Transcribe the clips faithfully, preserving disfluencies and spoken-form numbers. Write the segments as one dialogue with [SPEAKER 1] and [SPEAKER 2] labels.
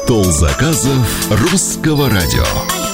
[SPEAKER 1] Стол заказов русского радио.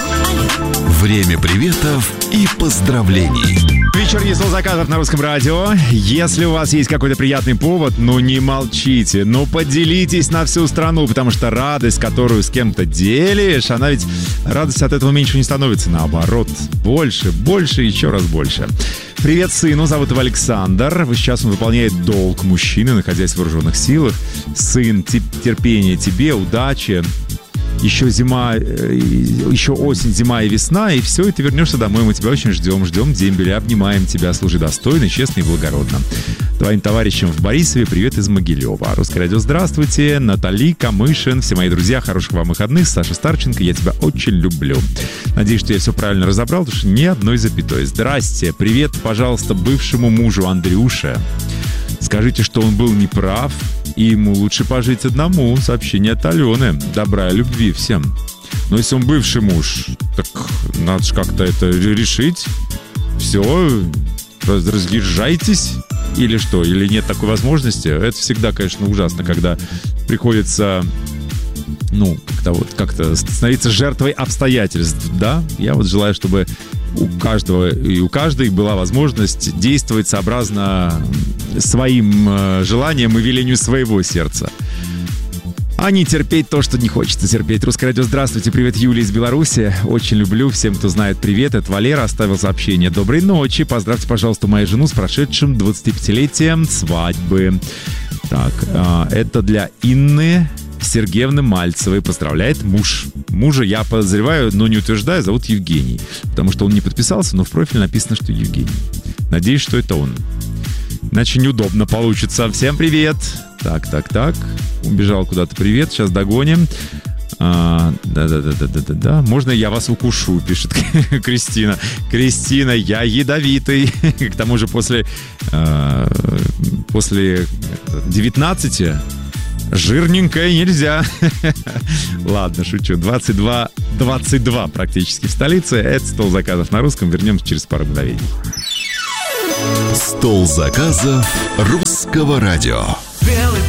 [SPEAKER 1] Время приветов и поздравлений.
[SPEAKER 2] Вечерний стол заказов на русском радио. Если у вас есть какой-то приятный повод, ну не молчите, ну поделитесь на всю страну, потому что радость, которую с кем-то делишь, она ведь, радость от этого меньше не становится, наоборот, больше, больше, еще раз больше. Привет сыну, зовут его Александр. Сейчас он выполняет долг мужчины, находясь в вооруженных силах. Сын, терпение тебе, удачи. Еще зима, еще осень, зима и весна, и все, и ты вернешься домой. Мы тебя очень ждем, ждем дембеля, обнимаем тебя. Служи достойно, честно и благородно. Твоим товарищам в Борисове привет из Могилева. Русское радио, здравствуйте. Натали, Камышин, все мои друзья, хороших вам выходных. Саша Старченко, я тебя очень люблю. Надеюсь, что я все правильно разобрал, потому что ни одной запятой. Здрасте, привет, пожалуйста, бывшему мужу Андрюше. Скажите, что он был неправ, и ему лучше пожить одному. Сообщение от Алены. Добра и любви всем. Но если он бывший муж, так надо же как-то это решить. Все, разъезжайтесь. Или что? Или нет такой возможности? Это всегда, конечно, ужасно, когда приходится, ну, как-то вот как-то становиться жертвой обстоятельств, да? Я вот желаю, чтобы у каждого и у каждой была возможность действовать сообразно своим э, желаниям и велению своего сердца, а не терпеть то, что не хочется терпеть. Русское радио, здравствуйте, привет, Юлия из Беларуси. Очень люблю, всем, кто знает, привет. Это Валера оставил сообщение. Доброй ночи, поздравьте, пожалуйста, мою жену с прошедшим двадцатипятилетием свадьбы. Так, э, это для Инны Сергеевны Мальцевой. Поздравляет муж. Мужа я подозреваю, но не утверждаю, зовут Евгений. Потому что он не подписался, но в профиле написано, что Евгений. Надеюсь, что это он. Иначе неудобно получится. Всем привет. Так, так, так. Убежал куда-то. Привет. Сейчас догоним. А, да-да-да-да-да-да. Можно я вас укушу, пишет Кристина. Кристина, я ядовитый. К тому же после, а, после девятнадцати жирненькое нельзя. Ладно, шучу. двадцать два двадцать два практически в столице. Это стол заказов на русском. Вернемся через пару мгновений.
[SPEAKER 1] Стол заказов русского радио.
[SPEAKER 3] Белый